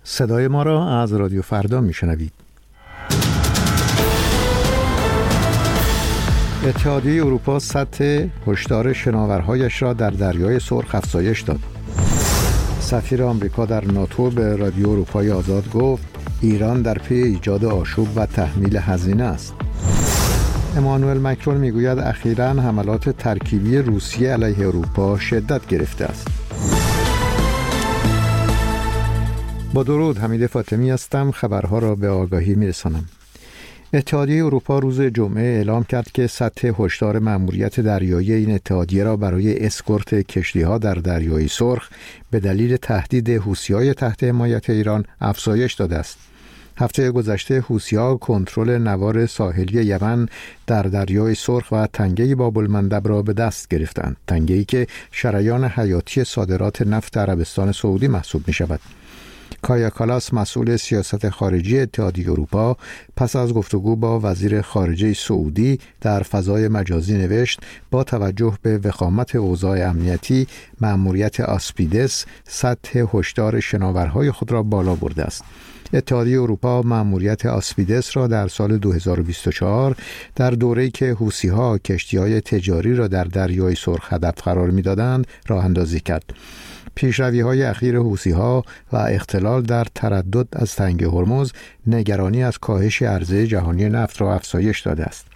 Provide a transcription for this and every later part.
صدای ما را از رادیو فردا میشنوید. اتحادیه اروپا سطح هشدار شناورهایش را در دریای سرخ افزایش داد. سفیر آمریکا در ناتو به رادیو اروپای آزاد گفت ایران در پی ایجاد آشوب و تحمیل هزینه است. امانوئل مکرون میگوید اخیراً حملات ترکیبی روسیه علیه اروپا شدت گرفته است. با درود، حمید فاطمی هستم. خبرها را به آگاهی میرسانم. اتحادیه اروپا روز جمعه اعلام کرد که سطح هشدار مأموریت دریایی این اتحادیه را برای اسکورت کشتی‌ها در دریای سرخ به دلیل تهدید حوثی‌های تحت حمایت ایران افزایش داده است. هفته گذشته حوثی‌ها کنترل نوار ساحلی یمن در دریای سرخ و تنگه باب المندب را به دست گرفتند، تنگه‌ای که شریان حیاتی صادرات نفت عربستان سعودی محسوب می‌شود. کایا کالاس، مسئول سیاست خارجی اتحادیه اروپا، پس از گفتگو با وزیر خارجه سعودی در فضای مجازی نوشت با توجه به وخامت اوضاع امنیتی، مأموریت آسپیدس سطح هشدار شناورهای خود را بالا برده است. اتحادیه اروپا مأموریت آسپیدس را در سال 2024 در دوره‌ای که حوثی‌ها کشتی‌های تجاری را در دریای سرخ هدف قرار می‌دادند راه اندازی کرد. پیشروی‌های اخیر حوثی‌ها و اختلال در تردد از تنگه هرمز نگرانی از کاهش عرضه جهانی نفت را افزایش داده است.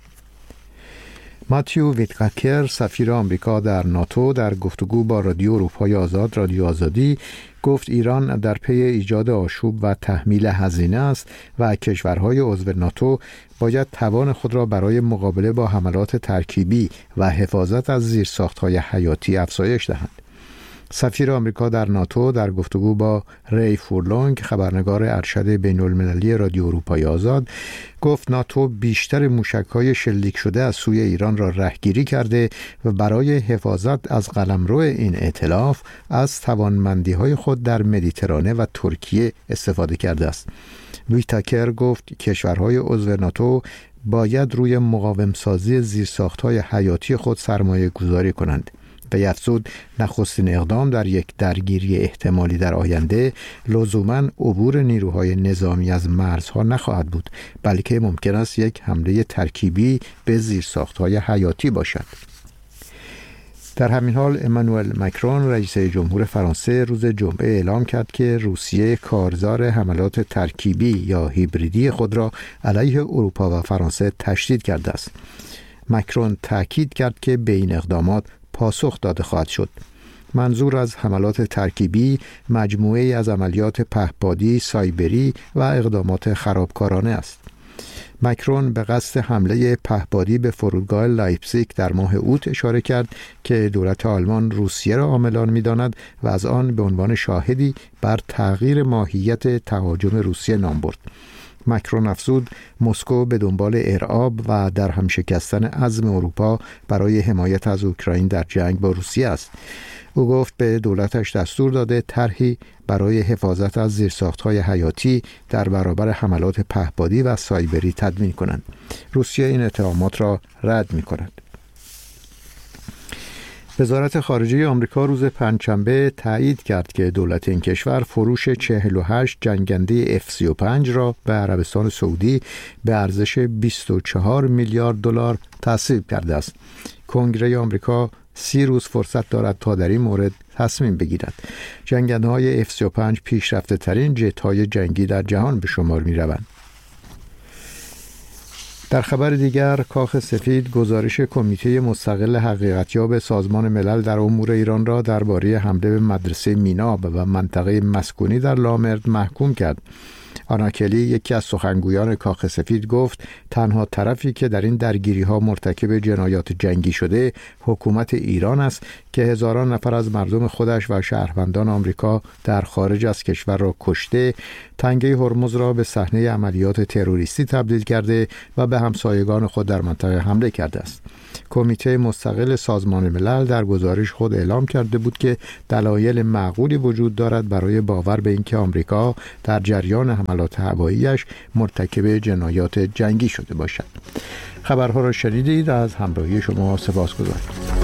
ماتیو ویتکاکر، سفیر آمریکا در ناتو، در گفتگو با رادیو اروپای آزاد رادیو آزادی گفت ایران در پی ایجاد آشوب و تحمیل هزینه است و کشورهای عضو ناتو باید توان خود را برای مقابله با حملات ترکیبی و حفاظت از زیرساخت‌های حیاتی افزایش دهند. سفیر آمریکا در ناتو در گفتگو با ری فورلونگ، خبرنگار ارشد بین‌المللی رادیو اروپای آزاد، گفت ناتو بیشتر موشک‌های شلیک شده از سوی ایران را رهگیری کرده و برای حفاظت از قلمرو این ائتلاف از توانمندی‌های خود در مدیترانه و ترکیه استفاده کرده است. ویتاکر گفت کشورهای عضو ناتو باید روی مقاوم‌سازی زیرساخت‌های حیاتی خود سرمایه گذاری کنند. و افزود نخستین اقدام در یک درگیری احتمالی در آینده لزوماً عبور نیروهای نظامی از مرزها نخواهد بود، بلکه ممکن است یک حمله ترکیبی به زیرساخت‌های حیاتی باشد. در همین حال امانوئل مکرون، رئیس جمهور فرانسه، روز جمعه اعلام کرد که روسیه کارزار حملات ترکیبی یا هیبریدی خود را علیه اروپا و فرانسه تشدید کرده است. مکرون تأکید کرد که به این اقدامات پاسخ داده خواهد شد. منظور از حملات ترکیبی مجموعه از عملیات پهپادی، سایبری و اقدامات خرابکارانه است. مکرون به قصد حمله پهپادی به فرودگاه لایپزیگ در ماه اوت اشاره کرد که دولت آلمان روسیه را عاملان می‌داند و از آن به عنوان شاهدی بر تغییر ماهیت تهاجم روسیه نام برد. مکرون افزود مسکو به دنبال ارعاب و در هم شکستن عزم اروپا برای حمایت از اوکراین در جنگ با روسیه است. او گفت به دولتش دستور داده طرحی برای حفاظت از زیرساخت‌های حیاتی در برابر حملات پهپادی و سایبری تدوین کنند. روسیه این اتهامات را رد می‌کند. وزارت خارجه آمریکا روز پنجشنبه تایید کرد که دولت این کشور فروش 48 جنگنده F-35 را به عربستان سعودی به ارزش 24 میلیارد دلار تصویب کرده است. کنگره آمریکا 30 روز فرصت دارد تا در این مورد تصمیم بگیرد. جنگنده‌های F-35 پیشرفته ترین جت‌های جنگی در جهان به شمار می‌روند. در خبر دیگر، کاخ سفید گزارش کمیته مستقل حقیقتیاب سازمان ملل در امور ایران را درباره حمله به مدرسه میناب و منطقه مسکونی در لامرد محکوم کرد. آنا کلی، یکی از سخنگویان کاخ سفید، گفت تنها طرفی که در این درگیری‌ها مرتکب جنایات جنگی شده حکومت ایران است که هزاران نفر از مردم خودش و شهروندان آمریکا در خارج از کشور را کشته، تنگه هرمز را به صحنه عملیات تروریستی تبدیل کرده و به همسایگان خود در منطقه حمله کرده است. کمیته مستقل سازمان ملل در گزارش خود اعلام کرده بود که دلایل معقولی وجود دارد برای باور به اینکه آمریکا در جریان حملات هوایی‌اش مرتکب جنایات جنگی شده باشد. خبرها را شنیدید. از همراهی شما سپاسگزارم.